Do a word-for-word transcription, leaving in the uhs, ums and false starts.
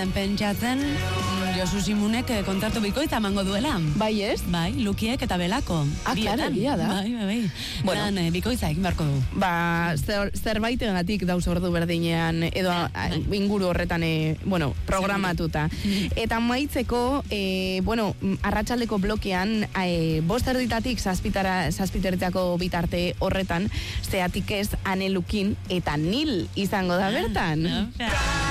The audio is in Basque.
Pentsatzen Josu Simunek kontzertu bikoitza emango duela. Bai, ez? Bai, Lukiek eta Belako. Ah, klaro, egia da. Bai, bai, bai. Bueno. Dan, eh, bikoitza egin beharko du. Ba, zer, zerbaitegatik dauz ordu berdinean edo a, inguru horretan e, bueno, programatuta. Eta maitzeko, e, bueno, arratsaldeko blokean e, bost erditatik zazpitara, zazpiterritako bitarte horretan, zeatik ez Ane Lukin eta Nil izango da bertan. Ah,